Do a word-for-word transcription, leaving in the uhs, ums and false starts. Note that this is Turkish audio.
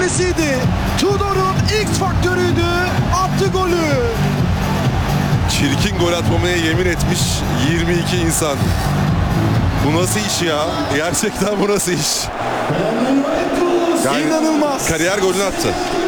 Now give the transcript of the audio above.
sürpriziydi. Tudor'un X faktörüydü. Attı golü. Çirkin gol atmamaya yemin etmiş yirmi iki insan. Bu nasıl iş ya? Gerçekten bu nasıl iş? Yani İnanılmaz. kariyer golünü attı.